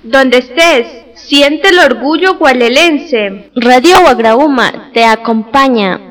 Donde estés, siente el orgullo gualelense. Radio Guagraúma te acompaña.